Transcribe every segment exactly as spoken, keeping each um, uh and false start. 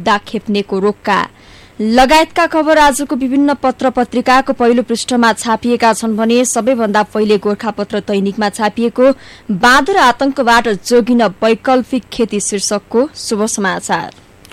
मुद्दा खेप्नेको रोक्का लगायतका खबर आजको विभिन्न पत्र पत्रिकाको पहिलो पृष्ठमा छापिएका छन् भने सबैभन्दा पहिले गोरखापत्र दैनिकमा छापिएको बाँदर आतंकबाट जोगिन वैकल्पिक खेती शीर्षकको शुभ समाचार।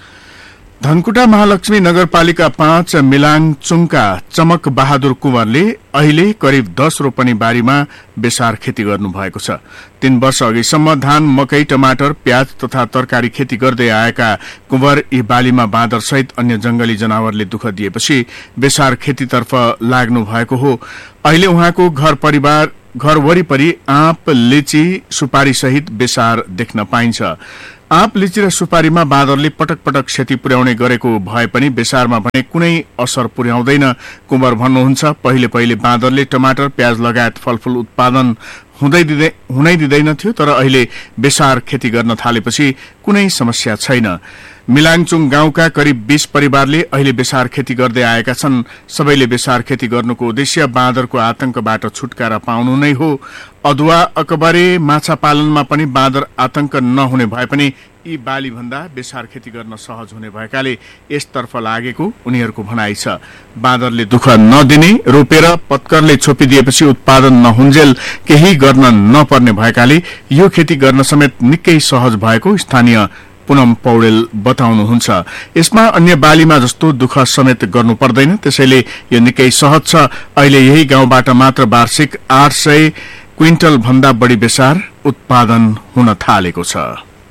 धनकुटा महालक्ष्मी नगरपालिका पाँच मिलाङचुङका चमक बहादुर कुँवरले अहिले करिब दस रोपनी बारीमा बेसार खेती गर्नुभएको छ। तीन वर्ष अघिसम्म धान, मकै, टमाटर, प्याज तथा तरकारी खेती गर्दै आएका कुँवर यी बालीमा बाँदर सहित अन्य जंगली जनावरले दुःख दिएपछि बेसार खेतीतर्फ लाग्नु भएको हो। अहिले उहाँको घर परिवार घर वरिपरि आँप, लिची, सुपारी सहित बेसार देख्न पाइन्छ। आँप, लिची र सुपारीमा बाँदरले पटक पटक क्षति पुर्याउने गरेको भए पनि बेसारमा भने कुनै असर पुर्याउँदैन कुँवर भन्नुहुन्छ। पहिले पहिले बाँदरले टमाटर, प्याज लगायत फलफूल उत्पादन हुँदै दिँदै हुनै दिँदैनथ्यो, तर अहिले बेसार खेती गर्न थालेपछि कुनै समस्या छैन। मिलाङचुङ गाउँका करिब बीस परिवारले अहिले बेसार खेती गर्दै आएका छन्। सबैले बेसार खेती गर्नुको उद्देश्य बाँदरको आतंकबाट छुटकारा पाउनु नै हो। अदुवा, अकबरे, माछा पालनमा पनि बाँदर आतंक नहुने भए पनि यी बाली भन्दा बेसार खेती गर्न सहज हुने भएकाले यसतर्फ लागेको उनीहरूको भनाइ छ। बाँदरले दुःख नदिने, रोपेर पत्करले छोपिदिएपछि उत्पादन नहुन्जेल केही गर्न नपर्ने भएकाले यो खेती गर्न समेत निकै सहज भएको स्थानीय पुनम पौडेल बताउनुहुन्छ। यसमा अन्य बालीमा जस्तो दुःख समेत गर्नु पर्दैन, त्यसैले यो निकै सहज छ। अहिले यही गाउँबाट मात्र वार्षिक आठ सय क्विन्टल भन्दा बढी बेसार उत्पादन हुन थालेको छ।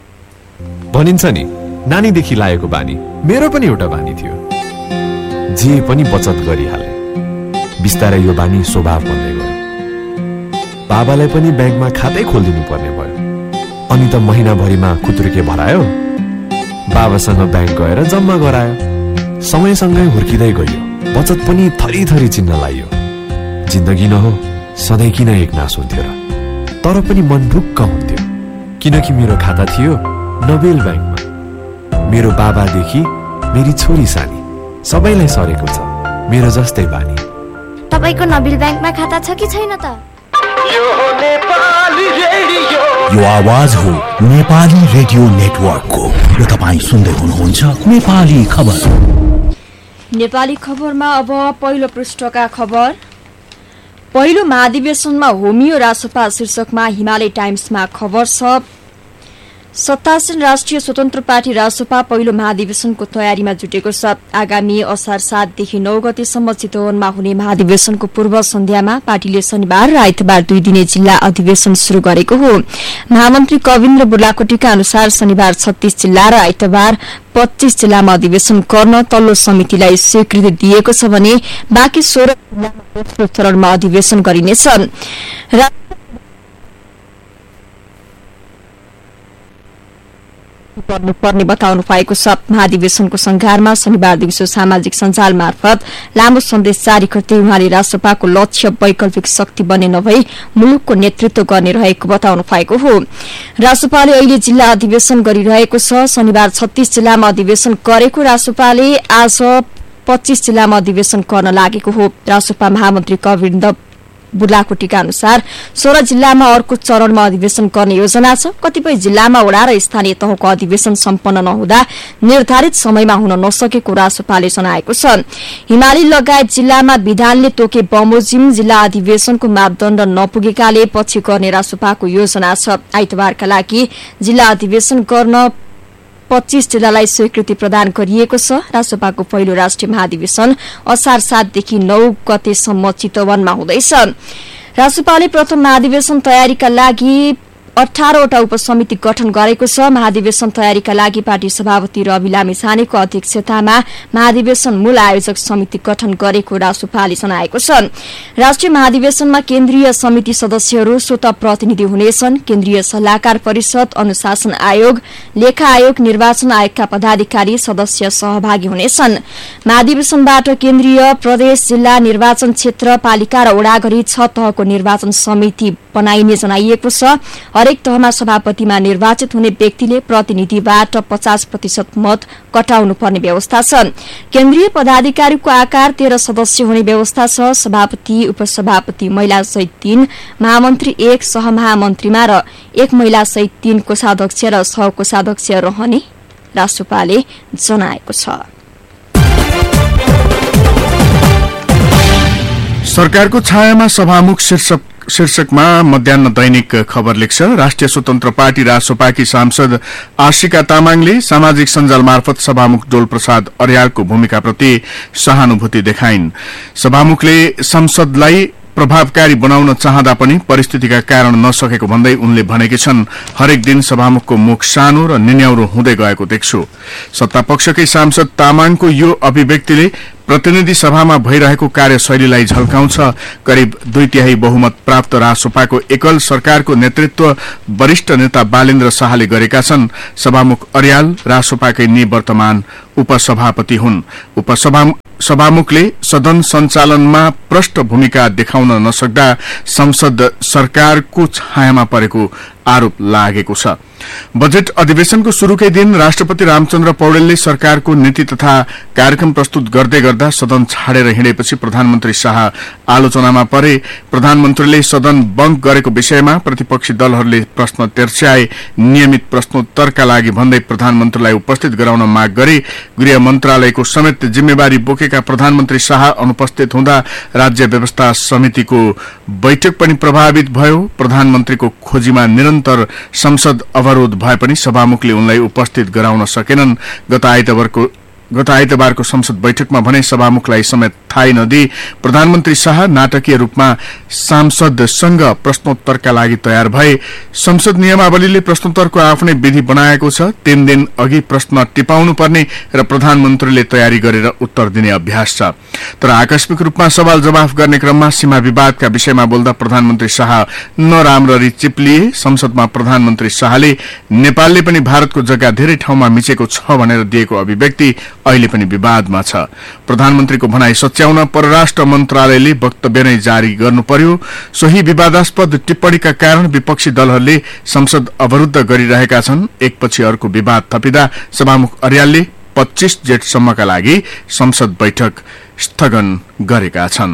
भनिन्छ नि, नानीदेखि लागेको बानी मेरो पनि एउटा बानी थियो। जे पनि बचत गरिहाले। बिस्तारै यो बानी स्वभाव बन्दै गयो। बाबालाई पनि ब्याङ्कमा खातै खोलिदिनु पर्ने भयो। अनि त महिनाभरिमा खुत्रुके भरायो, बाबासँग ब्याङ्क गएर जम्मा गरायो। समयसँगै हुर्किँदै गयो, बचत पनि थरी थरी चिन्न लाग्यो। जिन्दगी न हो, सधैँ किन एकनास हुन्थ्यो र? तर पनि मन ढुक्क हुन्थ्यो, किनकि मेरो खाता थियो नोबेल ब्याङ्कमा। मेरो बाबादेखि मेरी छोरी सानी सबैलाई सरेको छ मेरो जस्तै बानी। तपाईको नोबेल ब्याङ्कमा खाता छ कि छैन त? यो आवाज हो नेपाली रेडियो नेटवर्कको। यो तपाईँ सुन्दै हुनुहुन्छ नेपाली खबर। नेपाली खबरमा अब पहिलो पृष्ठका खबर। पहिलो महाधिवेशनमा होमियो रासोपा शीर्षकमा हिमालय टाइम्समा खबर छ। सत्तासीन राष्ट्रिय स्वतन्त्र पार्टी रासोपा पहिलो महाधिवेशनको तयारीमा जुटेको छ। आगामी असार सातदेखि नौ गतेसम्म चितवनमा हुने महाधिवेशनको पूर्व सन्ध्यामा पार्टीले शनिबार र आइतबार दुई दिने जिल्ला अधिवेशन शुरू गरेको हो। महामन्त्री कविन्द्र बुर्लाकोटीका अनुसार शनिबार छत्तीस जिल्ला र आइतबार पच्चीस जिल्लामा अधिवेशन गर्न तल्लो समितिलाई स्वीकृति दिएको छ भने बाँकी सोह्र जिल्लामा दोस्रो चरणमा अधिवेशन गरिनेछ। पर्नुपर्ने बताउनु भएको छ। महाधिवेशनको संघारमा शनिबार दिउँसो सामाजिक सञ्जाल मार्फत लामो सन्देश जारी गर्दै उहाँले रासोपाको लक्ष्य वैकल्पिक शक्ति बन्ने नभई मुलुकको नेतृत्व गर्ने रहेको बताउनु भएको हो। रासोपाले अहिले जिल्ला अधिवेशन गरिरहेको छ। शनिबार छत्तीस जिल्लामा अधिवेशन गरेको रासोपाले आज पच्चीस जिल्लामा अधिवेशन गर्न लागेको हो। रासोपा महामन्त्री कविन्द्र बुर्लाकोटीका अनुसार सोह्र जिल्लामा अर्को चरणमा अधिवेशन गर्ने योजना छ। कतिपय जिल्लामा वडा र स्थानीय तहको अधिवेशन सम्पन्न नहुँदा निर्धारित समयमा हुन नसकेको रासोपाले जनाएको छ। हिमाली लगायत जिल्लामा विधानले तोके बमोजिम जिल्ला अधिवेशनको मापदण्ड नपुगेकाले पछि गर्ने रासोपाको योजना छ। आइतबारका लागि जिल्ला अधिवेशन गर्न पच्चीस जिल्लालाई स्वीकृति प्रदान गरिएको छ। रासोपाको पहिलो राष्ट्रिय महाधिवेशन असार सातदेखि नौ गतेसम्म चितवनमा हुँदैछ। रासोपाले प्रथम महाधिवेशन तयारीका लागि अठारवटा उपसमिति गठन गरेको छ। महाधिवेशन तयारीका लागि पार्टी सभापति रवि लामिछानेको अध्यक्षतामा महाधिवेशन मूल आयोजक समिति गठन गरेको रासोपाले जनाएको छ। राष्ट्रिय महाधिवेशनमा केन्द्रीय समिति सदस्यहरू स्वतः प्रतिनिधि हुनेछन्। केन्द्रीय सल्लाहकार परिषद, अनुशासन आयोग, लेखा आयोग, निर्वाचन आयोगका पदाधिकारी सदस्य सहभागी हुनेछन्। महाधिवेशनबाट केन्द्रीय, प्रदेश, जिल्ला, निर्वाचन क्षेत्र, पालिका र वडा गरी छ तहको निर्वाचन समिति बनाइने जनाइएको छ। हरेक तहमा सभापतिमा निर्वाचित हुने व्यक्तिले प्रतिनिधिबाट पचास प्रतिशत मत कटाउनु पर्ने व्यवस्था छ। केन्द्रीय पदाधिकारीको आकार तेह्र सदस्य हुने व्यवस्था छ। सभापति, उपसभापति महिला सहित तीन, महामन्त्री एक, सहमहामन्त्रीमा र एक महिला सहित तीन कोषाध्यक्ष र सहकोषाध्यक्ष रहने रासोपाले जनाएको छ। सरकारको छायामा सभामुख शीर्षक शीर्षकमा मध्याह्न दैनिक खबर लेख्छ। राष्ट्रिय स्वतन्त्र पार्टी रासोपाकी सांसद आशिका तामाङले सामाजिक सञ्जाल मार्फत सभामुख डोल प्रसाद अर्यालको भूमिकाप्रति सहानुभूति देखाइन्। सभामुखले संसदलाई प्रभावकारी बनाउन चाहँदा पनि परिस्थितिका कारण नसकेको भन्दै उनले भनेकी छन्, हरेक दिन सभामुखको मुख सानो र निन्याउरो हुँदै गएको देख्छु। सत्तापक्षकै सांसद तामाङको यो अभिव्यक्तिले प्रतिनिधि सभामा भइरहेको कार्यशैलीलाई झल्काउँछ। करिब दुई तिहाई बहुमत प्राप्त रासोपाको एकल सरकारको नेतृत्व वरिष्ठ नेता बालेन्द्र शाहले गरेका छन्। सभामुख अर्याल रासोपाकै निवर्तमान उपसभापति हुन्। उपसभा सभामुखले सदन सञ्चालनमा प्रष्ट भूमिका देखाउन नसक्दा संसद सरकारको छायामा परेको आरोप लागेको छ। बजेट अधिवेशनको शुरूकै दिन राष्ट्रपति रामचन्द्र पौडेलले सरकारको नीति तथा कार्यक्रम प्रस्तुत गर्दै गर्दा सदन छाडेर हिँडेपछि प्रधानमन्त्री शाह आलोचनामा परे। प्रधानमन्त्रीले सदन बन्द गरेको विषयमा प्रतिपक्षी दलहरूले प्रश्न तेर्स्याए। नियमित प्रश्नोत्तरका लागि भन्दै प्रधानमन्त्रीलाई उपस्थित गराउन माग गरे। गृह मन्त्रालयको समेत जिम्मेवारी बोकेका प्रधानमन्त्री शाह अनुपस्थित हुँदा राज्य व्यवस्था समितिको बैठक पनि प्रभावित भयो। प्रधानमन्त्रीको खोजीमा निरन्तर संसद अवरोध भए पनि सभामुखले उनलाई उपस्थित गराउन सकेनन्। गत आइतबारको गत आइतबारको संसद बैठकमा भने सभामुखलाई समेत थाहै नदिई प्रधानमन्त्री शाह नाटकीय रूपमा सांसदसँग प्रश्नोत्तरका लागि तयार भए। संसद नियमावलीले प्रश्नोत्तरको आफ्नै विधि बनाएको छ। तीन दिन अघि प्रश्न टिपाउनु पर्ने र प्रधानमन्त्रीले तयारी गरेर उत्तर दिने अभ्यास छ। तर आकस्मिक रूपमा सवाल जवाफ गर्ने क्रममा सीमा विवादका विषयमा बोल्दा प्रधानमन्त्री शाह नराम्ररी चिप्लिए। संसदमा प्रधानमन्त्री शाहले नेपालले पनि भारतको जग्गा धेरै ठाउँमा मिचेको छ भनेर दिएको अभिव्यक्ति अहिले पनि विवादमा छ। प्रधानमन्त्रीको भनाई सच्याउन परराष्ट्र मन्त्रालयले वक्तव्य नै जारी गर्नु पर्यो। सोही विवादास्पद टिप्पणीका कारण विपक्षी दलहरूले संसद अवरुद्ध गरिरहेका छन्। एकपछि अर्को विवाद थपिँदा सभामुख अर्यालले पच्चीस जेठसम्मका लागि संसद बैठक स्थगन गरेका छन्।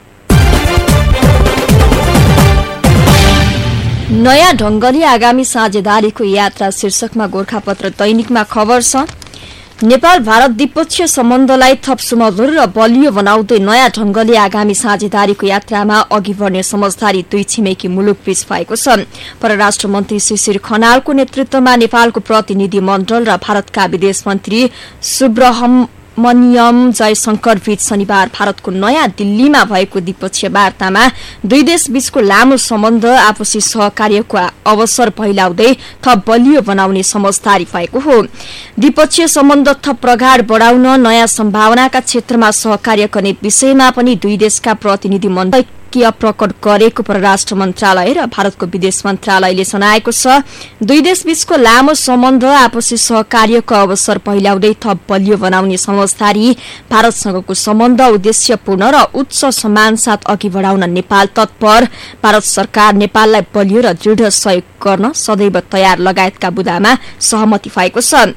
नयाँ ढंगले आगामी साझेदारीको यात्रा शीर्षकमा गोरखापत्र दैनिकमा खबर छ। नेपाल भारत द्विपक्षीय सम्बन्धलाई थप सुमधुर र बलियो बनाउँदै नयाँ ढंगले आगामी साझेदारीको यात्रामा अघि बढ्ने समझदारी दुई छिमेकी मुलुकबीच भएको छ। परराष्ट्र मन्त्री शिशिर खनालको नेतृत्वमा नेपालको प्रतिनिधि मण्डल र भारतका विदेश मन्त्री सुब्रहम मनियम जयशंकर बीच शनिबार भारतको नयाँ दिल्लीमा भएको द्विपक्षीय वार्तामा दुई देश बीचको लामो सम्बन्ध आपसी सहकार्यको अवसर पहिलाउँदै थप बलियो बनाउने समझदारी भएको हो। द्विपक्षीय सम्बन्ध थप प्रगाढ बढ़ाउन नयाँ सम्भावनाका क्षेत्रमा सहकार्य गर्ने विषयमा पनि दुई देशका प्रतिनिधि मण्डल प्रकट गरेको परराष्ट्र मन्त्रालय र भारतको विदेश मन्त्रालयले जनाएको छ। दुई देशबीचको लामो सम्बन्ध आपसी सहकार्यको अवसर पहिलाउँदै थप बलियो बनाउने समझदारी भारतसँगको सम्बन्ध उद्देश्यपूर्ण र उच्च सम्मान साथ अघि बढ़ाउन नेपाल तत्पर। भारत सरकार नेपाललाई बलियो र दृढ़ सहयोग गर्न सदैव तयार लगायतका बुदामा सहमति भएको छ।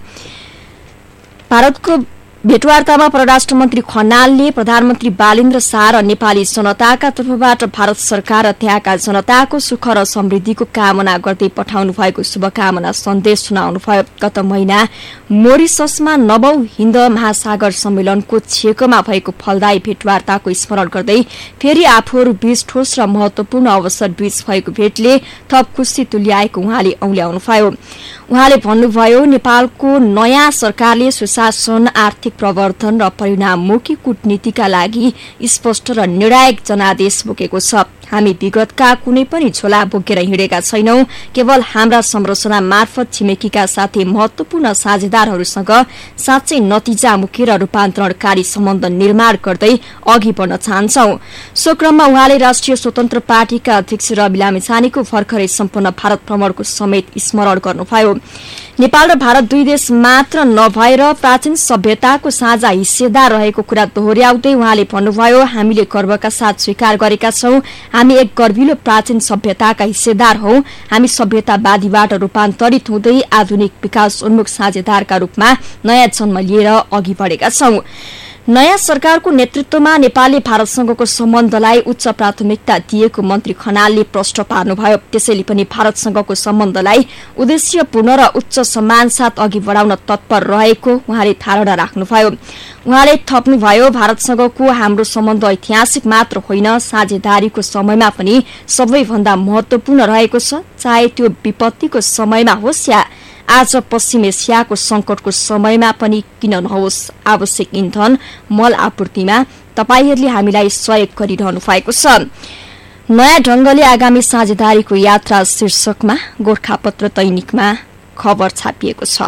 भारतको भेटवार्तामा परराष्ट्र मन्त्री खनालले प्रधानमन्त्री बालेन्द्र शाह र नेपाली जनताका तर्फबाट भारत सरकार र त्यहाँका जनताको सुख र समृद्धिको कामना गर्दै पठाउनु भएको शुभकामना सन्देश सुनाउनुभयो। गत महिना मोरिससमा नवौं हिन्द महासागर सम्मेलनको छेकमा भएको फलदायी भेटवार्ताको स्मरण गर्दै फेरि आफूहरू बीच ठोस र महत्वपूर्ण अवसर बीच भएको भेटले थप खुशी तुल्याएको उहाँले औल्याउनुभयो। उहाँले भन्नुभयो, नेपालको नयाँ सरकारले सुशासन, आर्थिक प्रवर्धन र परिणाममुखी कूटनीतिका लागि स्पष्ट र निर्णायक जनादेश बोकेको छ। हामी विगतका कुनै पनि झोला बोकेर हिँडेका छैनौं। केवल हाम्रा संरचना मार्फत छिमेकीका साथै महत्वपूर्ण साझेदारहरूसँग साँच्चै नतिजामुखी र रूपान्तरणकारी सम्बन्ध निर्माण गर्दै अघि बढ्न चाहन्छौं। सो क्रममा उहाँले राष्ट्रिय स्वतन्त्र पार्टीका अध्यक्ष रवि लामिछानेको भर्खरै सम्पन्न भारत भ्रमणको समेत स्मरण गर्नुभयो। नेपाल र भारत दुई देश मात्र नभएर प्राचीन सभ्यताको साझा हिस्सेदार रहेको कुरा दोहोर्याउँदै उहाँले भन्नुभयो, हामीले गर्वका साथ स्वीकार गरेका छौं, हामी एक गर्विलो प्राचीन सभ्यताका हिस्सेदार हौं। हामी सभ्यतावादीबाट रूपान्तरित हुँदै आधुनिक विकास उन्मुख साझेदारका रूपमा नयाँ जन्म लिएर अघि बढेका छौं। नयाँ सरकारको नेतृत्वमा नेपालले भारतसँगको सम्बन्धलाई उच्च प्राथमिकता दिएको मन्त्री खनालले प्रश्न पार्नुभयो। त्यसैले पनि भारतसँगको सम्बन्धलाई उद्देश्यपूर्ण र उच्च सम्मान साथ अघि बढाउन तत्पर रहेको उहाँले धारणा राख्नुभयो। उहाँले थप्नुभयो, भारतसँगको हाम्रो सम्बन्ध ऐतिहासिक मात्र होइन, साझेदारीको समयमा पनि सबैभन्दा महत्वपूर्ण रहेको छ। चाहे त्यो विपत्तिको समयमा होस् या आज पश्चिम एसियाको संकटको समयमा पनि किन नहोस्, आवश्यक इन्धन मल आपूर्तिमा तपाईहरूले हामीलाई सहयोग गरिरहनु भएको छ। नयाँ ढंगले आगामी साझेदारीको यात्रा शीर्षकमा गोरखापत्र दैनिकमा खबर छापिएको छ।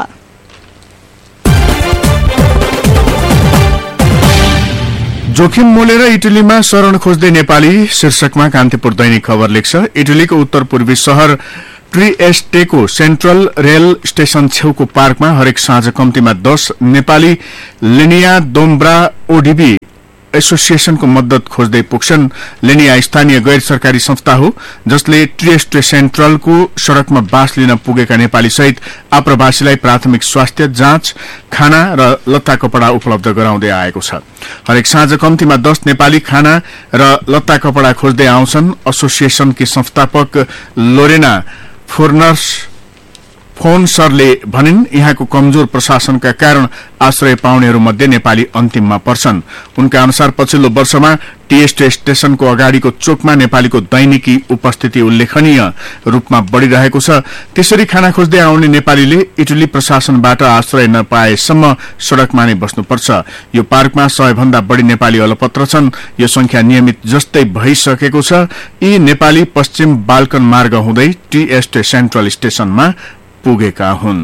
जोखिम मोलेर इटलीमा शरण खोज्दै नेपाली शीर्षकमा कान्तिपुर दैनिक खबर लेख्छ। इटलीको उत्तर पूर्वी शहर ट्रिएस्टेको सेन्ट्रल रेल स्टेशन छेउको पार्कमा हरेक साँझ कम्तीमा दस नेपाली लेनिया दोम्ब्रा ओडीबी एसोसिएशनको मद्दत खोज्दै पुग्छन्। लेनिया स्थानीय गैर सरकारी संस्था हो जसले ट्रिएस्टे सेन्ट्रलको सड़कमा बास लिन पुगेका नेपाली सहित आप्रवासीलाई प्राथमिक स्वास्थ्य जाँच, खाना र लत्ता कपड़ा उपलब्ध गराउँदै आएको छ। हरेक साँझ कम्तीमा दस नेपाली खाना र लत्ता कपड़ा खोज्दै आउँछन्। एसोसिएशनकी संस्थापक लोरेना फोर्नर्स फोन सरले भनिन्, यहाँको कमजोर प्रशासनका कारण आश्रय पाउनेहरूमध्ये नेपाली अन्तिममा पर्छन्। उनका अनुसार पछिल्लो वर्षमा टिएस्टे स्टेशनको अगाडिको चोकमा नेपालीको दैनिकी उपस्थिति उल्लेखनीय रूपमा बढ़िरहेको छ। त्यसरी खाना खोज्दै आउने नेपालीले इटली प्रशासनबाट आश्रय नपाएसम्म सड़कमा नै बस्नुपर्छ। यो पार्कमा सय भन्दा बढ़ी नेपाली अलपत्र छन्। यो संख्या नियमित जस्तै भइसकेको छ। यी नेपाली पश्चिम बाल्कन मार्ग हुँदै टिएस्टे सेन्ट्रल स्टेशनमा पुगेका हुन्।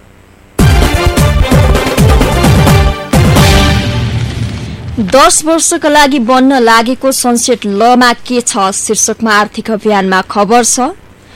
दस वर्षका लागि बन्न लागेको सनसेट लमा के छ शीर्षकमा आर्थिक अभियानमा खबर छ।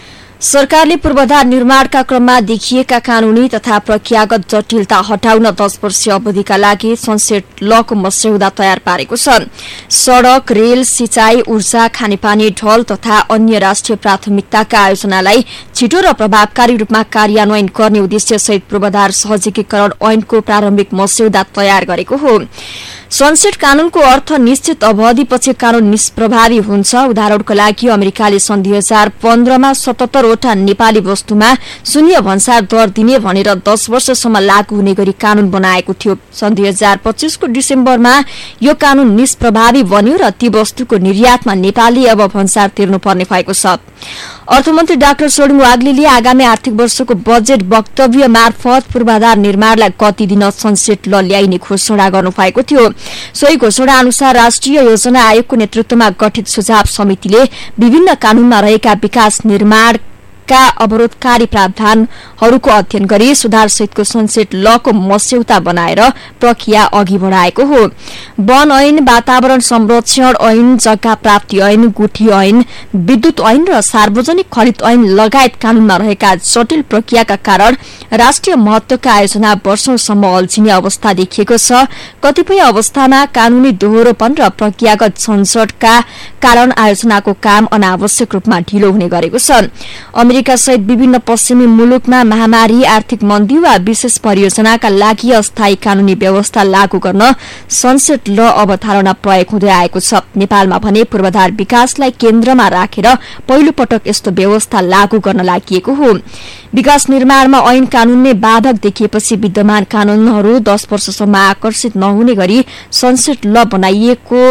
सरकारले पूर्वाधार निर्माणका क्रममा देखिएका कानूनी तथा प्रक्रियागत जटिलता हटाउन दस वर्षीय अवधिका लागि सनसेट लको मस्यौदा तयार पारेको छ। सड़क, रेल, सिंचाई, ऊर्जा, खानेपानी, ढल तथा अन्य राष्ट्रिय प्राथमिकताका आयोजनालाई छिटो र प्रभावकारी रूपमा कार्यान्वयन गर्ने उद्देश्यसहित पूर्वाधार सहजीकरण ऐनको प्रारम्भिक मस्यौदा तयार गरेको हो। सनसेट कानूनको अर्थ निश्चित अवधिपछि कानून निष्प्रभावी हुन्छ। उदाहरणको लागि अमेरिकाले सन् दुई हजार पन्ध्रमा सतहत्तरवटा नेपाली वस्तुमा शून्य भन्सार दर दिने भनेर दस वर्षसम्म लागू हुने गरी कानून बनाएको थियो। सन् दुई हजार पच्चीसको डिसेम्बरमा यो कानून निष्प्रभावी बन्यो र ती वस्तुको निर्यातमा नेपालले अब भन्सार तिर्नुपर्ने भएको छ। अर्थमन्त्री डाक्टर सोडिङ वाग्लेले आगामी आर्थिक वर्षको बजेट वक्तव्य मार्फत पूर्वाधार निर्माणलाई गति दिन सनसेट ल ल्याइने घोषणा गर्नुभएको थियो। सोही घोषणा अनुसार राष्ट्रिय योजना आयोगको नेतृत्वमा गठित सुझाव समितिले विभिन्न कानूनमा रहेका विकास निर्माणका अवरोधकारी प्रावधानहरूको अध्ययन गरी सुधारसहितको सनसेट लको मस्यौदा बनाएर प्रक्रिया अघि बढ़ाएको हो। वन ऐन, वातावरण संरक्षण ऐन, जग्गा प्राप्ति ऐन, गुठी ऐन, विद्युत ऐन र सार्वजनिक खरिद ऐन लगायत कानूनमा रहेका जटिल प्रक्रियाका कारण राष्ट्रिय महत्वका आयोजना वर्षौंसम्म अल्झिने अवस्था देखिएको छ। कतिपय अवस्थामा कानूनी दोहोरोपन र प्रक्रियागत झन्झटका कारण आयोजनाको काम अनावश्यक रूपमा ढिलो हुने गरेको छ। अमेरिका सहित विभिन्न पश्चिमी मुलुकमा महामारी, आर्थिक मन्दी वा विशेष परियोजनाका लागि अस्थायी कानूनी व्यवस्था लागू गर्न सनसेट ल अवधारणा प्रयोग हुँदै आएको छ। नेपालमा भने पूर्वाधार विकासलाई केन्द्रमा राखेर पहिलो पटक यस्तो व्यवस्था लागू गर्न लागि हो। विकास निर्माणमा ऐन कानून नै बाधक देखिएपछि विद्यमान कानूनहरू दस वर्षसम्म आकर्षित नहुने गरी सनसेट ल बनाइएको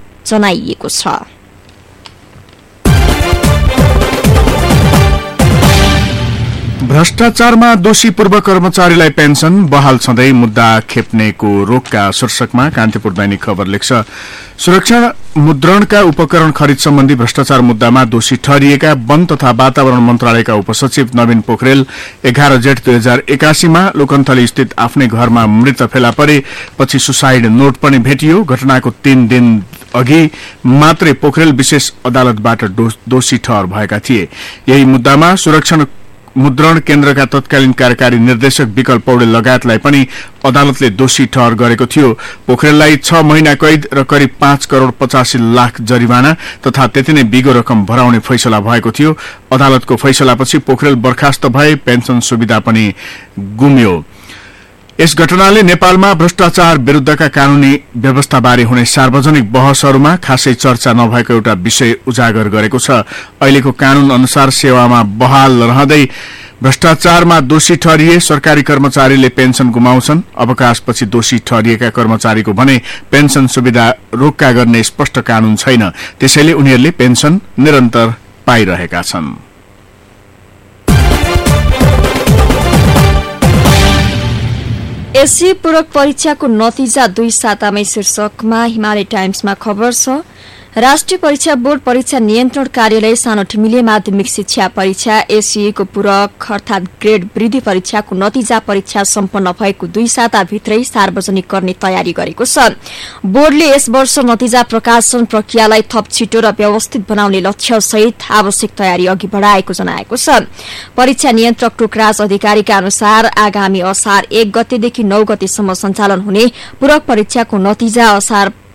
जनाइएको छ। भ्रष्टाचारमा दोषी पूर्व कर्मचारीलाई पेन्सन बहाल छँदै मुद्दा खेप्नेको रोकका शीर्षकमा कान्तिपुर दैनिक खबर लेख्छ। सुरक्षा मुद्रणका उपकरण खरिद सम्बन्धी भ्रष्टाचार मुद्दामा दोषी ठहरिएका वन तथा वातावरण मन्त्रालयका उपसचिव नवीन पोखरेल एघार जेठ दुई हजार एकासीमा लोकन्थली स्थित आफ्नै घरमा मृत फेला परे। पछि सुसाइड नोट पनि भेटियो। घटनाको तीन दिन अघि मात्रै पोखरेल विशेष अदालतबाट दोषी ठहर भएका थिए। यही मुद्दामा सुरक्षा मुद्रण केन्द्रका तत्कालीन कार्यकारी निर्देशक विकल पौडेल लगायतलाई पनि अदालतले दोषी ठहर गरेको थियो। पोखरेललाई छ महिना कैद र करिब पाँच करोड़ पचासी लाख जरिवाना तथा त्यति नै बिगो रकम भराउने फैसला भएको थियो। अदालतको फैसलापछि पोखरेल बर्खास्त भए, पेन्सन सुविधा पनि गुम्यो। यस घटनाले नेपालमा भ्रष्टाचार विरूद्धका कानूनी व्यवस्थाबारे हुने सार्वजनिक बहसहरूमा खासै चर्चा नभएको एउटा विषय उजागर गरेको छ। अहिलेको कानून अनुसार सेवामा बहाल रहँदै भ्रष्टाचारमा दोषी ठहरिए सरकारी कर्मचारीले पेन्सन गुमाउँछन्। अवकाशपछि दोषी ठहरिएका कर्मचारीको भने पेन्सन सुविधा रोक्का गर्ने स्पष्ट कानून छैन, त्यसैले उनीहरूले पेन्सन निरन्तर पाइरहेका छन्। एससी पूरक परीक्षाको नतिजा दुई सातामै शीर्षकमा हिमालय टाइम्समा खबर छ। राष्ट्रिय परीक्षा बोर्ड परीक्षा नियन्त्रण कार्यालय सानो ठिमिले माध्यमिक शिक्षा परीक्षा एससीको पूरक अर्थात ग्रेड वृद्धि परीक्षाको नतिजा परीक्षा सम्पन्न भएको दुई साताभित्रै सार्वजनिक गर्ने तयारी गरेको छ। बोर्डले यस वर्ष नतिजा प्रकाशन प्रक्रियालाई थप छिटो र व्यवस्थित बनाउने लक्ष्य सहित आवश्यक तयारी अघि बढ़ाएको जनाएको छ। परीक्षा नियन्त्रक टोकराज अधिकारीका अनुसार आगामी असार एक गतेदेखि नौ गतेसम्म सञ्चालन हुने पूरक परीक्षाको नतिजा असार